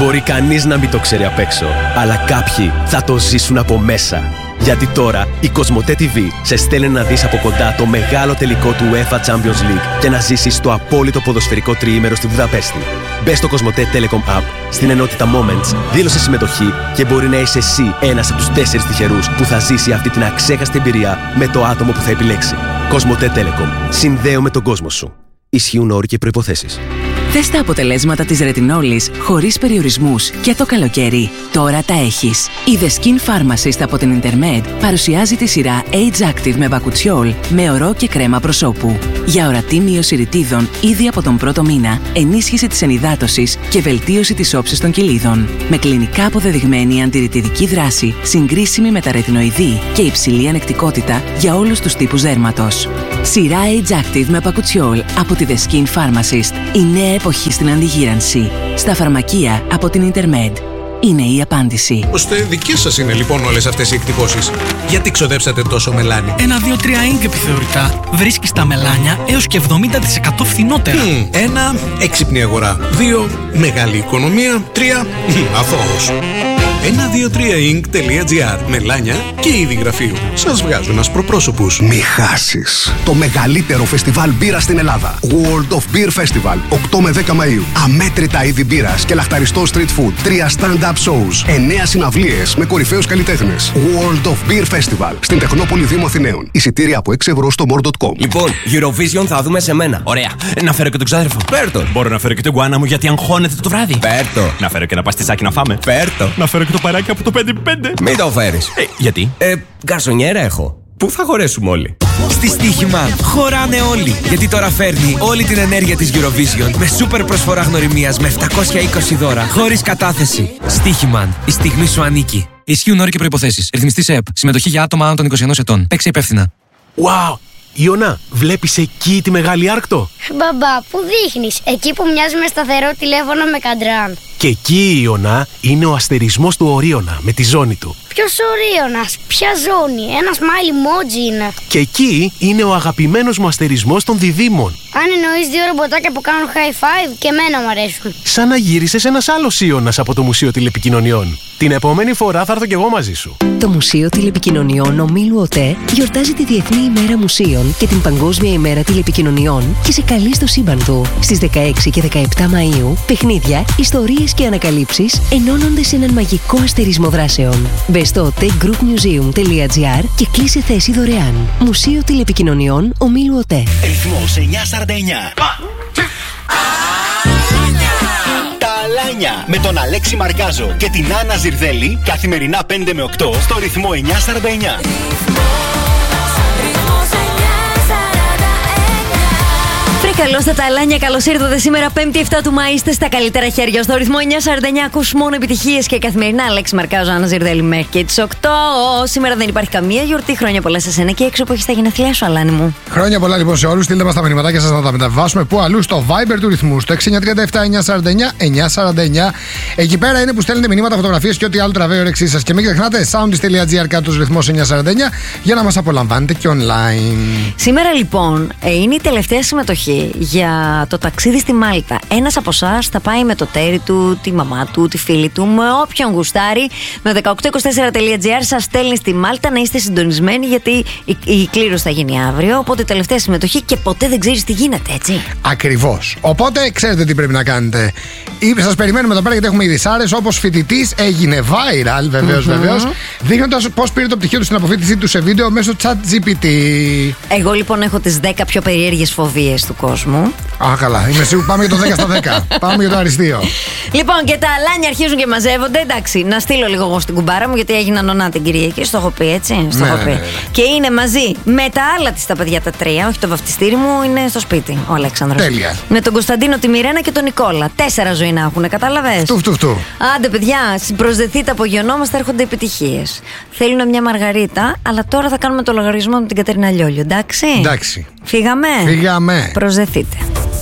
Μπορεί κανείς να μην το ξέρει απ' έξω, αλλά κάποιοι θα το ζήσουν από μέσα. Γιατί τώρα η Κοσμοτέ TV σε στέλνει να δεις από κοντά το μεγάλο τελικό του UEFA Champions League και να ζήσεις το απόλυτο ποδοσφαιρικό τριήμερο στη Βουδαπέστη. Μπες στο Κοσμοτέ Telecom App, στην ενότητα Moments, δήλωσε συμμετοχή και μπορεί να είσαι εσύ ένας από τους 4 τυχερούς που θα ζήσει αυτή την αξέχαστη εμπειρία με το άτομο που θα επιλέξει. Κοσμοτέ Telecom. Συνδέομαι τον κόσμο σου. Ισχύουν όροι και προϋποθέσεις. Θες τα αποτελέσματα της ρετινόλης χωρίς περιορισμούς και το καλοκαίρι. Τώρα τα έχεις. Η The Skin Pharmacist από την Intermed παρουσιάζει τη σειρά Age Active με μπακουτσιόλ, με ορό και κρέμα προσώπου. Για ορατή μείωση ρητίδων ήδη από τον πρώτο μήνα, ενίσχυση της ενυδάτωσης και βελτίωση της όψης των κοιλίδων. Με κλινικά αποδεδειγμένη αντιρρητιδική δράση, συγκρίσιμη με τα ρετινοειδή και υψηλή ανεκτικότητα για όλους τους τύπους δέρματος. Σειρά Age Active με μπακουτσιόλ από τη The Skin Pharmacist. Η νέα εποχή στην αντιγύρανση. Στα φαρμακεία από την Intermed. Είναι η απάντηση. Ώστε δικές σας είναι λοιπόν όλες αυτές οι εκτυπώσεις. Γιατί ξοδέψατε τόσο μελάνι? 1, 2, 3 ink επιθεωρητά. Βρίσκεις τα μελάνια έως και 70% φθηνότερα. 1. Έξυπνη αγορά. 2. Μεγάλη οικονομία. 3. Αθώος. 123ink.gr. Μελάνια και είδη γραφείου. Σας βγάζουν ασπροπρόσωπους. Μη χάσεις το μεγαλύτερο φεστιβάλ μπύρα στην Ελλάδα. World of Beer Festival. 8 με 10 Μαΐου. Αμέτρητα είδη μπύρας και λαχταριστό street food. 3 stand-up shows. 9 συναυλίες με κορυφαίους καλλιτέχνες. World of Beer Festival. Στην Τεχνόπολη Δήμου Αθηναίων. Εισιτήρια από 6 ευρώ στο more.com. Λοιπόν, Eurovision θα δούμε σε μένα. Ωραία. Να φέρω και τον ξάδερφο. Πέρτο. Μπορώ να φέρω και τον γκουάνα μου γιατί αγχώνεται το βράδυ. Πέρτο. Να φέρω και ένα παστισάκι να φάμε. Πέρτο. Να φέρω και το παράκι από το 5x5. Μην το φέρεις. Γιατί? Γκαρσονιέρα έχω. Πού θα χωρέσουμε όλοι? Στη Στοίχημα χωράνε όλοι. Γιατί τώρα φέρνει όλη την ενέργεια της Eurovision με σούπερ προσφορά γνωριμίας με 720 δώρα χωρίς κατάθεση. Στοίχημαν. Η στιγμή σου ανήκει. Ισχύουν όροι και προϋποθέσεις. Ρυθμιστής ΕΕΠ. Συμμετοχή για άτομα άνω των 21 ετών. Παίξε υπεύθυνα. Wow! Ιωνά, βλέπεις εκεί τη Μεγάλη Άρκτο? Μπαμπά, πού δείχνεις? Εκεί που μοιάζει με σταθερό τηλέφωνο με καντράν. Και εκεί, Ιωνά, είναι ο αστερισμός του Ορίωνα με τη ζώνη του. Ποιος Ορίωνας? Ποια ζώνη? Ένα smile emoji είναι. Και εκεί είναι ο αγαπημένος μου αστερισμός των διδήμων. Αν εννοείς 2 ρομποτάκια που κάνουν high five, και εμένα μου αρέσουν. Σαν να γύρισες ένας άλλος Ιώνας από το Μουσείο Τηλεπικοινωνιών. Την επόμενη φορά θα έρθω κι εγώ μαζί σου. Το Μουσείο Τηλεπικοινωνιών Ομίλου ΟΤΕ γιορτάζει τη Διεθνή ημέρα Μουσείων και την Παγκόσμια ημέρα Τηλεπικοινωνιών και σε καλεί στο σύμπαν του. Στις 16 και 17 Μαΐου, παιχνίδια, ιστορίες και ανακαλύψεις ενώνονται σε έναν μαγικό αστερισμό δράσεων. Μπες στο techgroupmuseum.gr και κλείσε θέση δωρεάν. Μουσείο Τηλεπικοινωνιών Ομίλου ΟΤΕ. Ρυθμός 949. Τα Αλάνια με τον Αλέξη Μαρκάζο και την Άννα Ζιρδέλη καθημερινά 5 με 8 στο ρυθμό 949. Καλώς τα Αλάνια, καλώς ήρθατε σήμερα 5η 7 του Μαΐ. Είστε στα καλύτερα χέρια. Στο ρυθμό 949 ακούς μόνο επιτυχίες και καθημερινά Αλέξη Μαρκάζο, Άννα Ζιρδέλη μέχρι και τις 8. Σήμερα δεν υπάρχει καμία γιορτή. Χρόνια πολλά σε σένα και έξω που έχεις τα γενέθλιά σου, Αλάνη μου. Χρόνια πολλά λοιπόν σε όλους. Στείλτε μας τα μηνυματάκια σας να τα μεταβάσουμε που αλλού στο Viber του ρυθμού. Στο 6937-949-949. Εκεί πέρα είναι που στέλνετε μηνύματα, φωτογραφίες και ό,τι άλλο τραβάει η όρεξή σας. Και μην ξεχνάτε soundist.gr κάτω ρυθμός 949 για να μας απολαμβάνετε και online. Σήμερα λοιπόν είναι η τελευταία συμμετοχή για το ταξίδι στη Μάλτα. Ένας από εσάς θα πάει με το τέρι του, τη μαμά του, τη φίλη του, με όποιον γουστάρει. Με 1824.gr σας στέλνει στη Μάλτα. Να είστε συντονισμένοι γιατί η κλήρωση θα γίνει αύριο. Οπότε τελευταία συμμετοχή και ποτέ δεν ξέρεις τι γίνεται, έτσι. Ακριβώς. Οπότε ξέρετε τι πρέπει να κάνετε. Σας περιμένουμε εδώ πέρα γιατί έχουμε ειδισάρες όπως φοιτητής έγινε viral, βεβαίως, δείχνοντας πώς πήρε το πτυχίο του στην αποφοίτησή του σε βίντεο μέσω ChatGPT. Εγώ λοιπόν έχω τις 10 πιο περίεργες φοβίες του κόσμου. Α, καλά. Είμαι σίγουρο. Πάμε για το 10 στα 10. Πάμε για το αριστείο. Λοιπόν, και τα Αλάνια αρχίζουν και μαζεύονται. Εντάξει, να στείλω λίγο εγώ στην κουμπάρα μου γιατί έγινα νονά την Κυριακή. Στο έχω πει, έτσι. Στο έχω πει. Και είναι μαζί με τα άλλα της τα παιδιά τα 3. Όχι, το βαφτιστήρι μου είναι στο σπίτι. Ο Αλέξανδρος. Τέλεια. Με τον Κωνσταντίνο, τη Μιρένα και τον Νικόλα. 4 ζωή να έχουν, κατάλαβες. Φτου. Άντε, παιδιά, προσδεθείτε, απογειωνόμαστε, έρχονται επιτυχίες. Θέλουν μια μαργαρίτα, αλλά τώρα θα κάνουμε το λογαριασμό με την Κατερίνα Λιόλιο, εντάξει. Εντάξει. Φύγαμε. Φύγαμε. Προσδεθείτε.